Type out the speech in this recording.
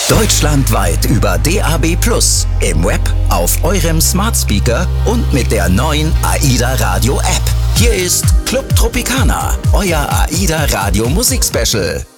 Deutschlandweit über DAB+, im Web, auf eurem Smart Speaker und mit der neuen AIDA Radio App. Hier ist Club Tropicana, euer AIDA Radio Musik Special.